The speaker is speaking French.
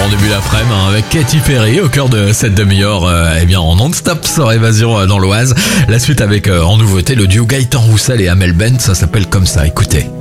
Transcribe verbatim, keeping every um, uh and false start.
en début d'après-midi hein, avec Katy Perry au cœur de cette demi-heure euh, eh bien en non-stop sur Évasion euh, dans l'Oise. La suite avec euh, en nouveauté le duo Gaëtan Roussel et Amel Bent, ça s'appelle Comme ça, écoutez.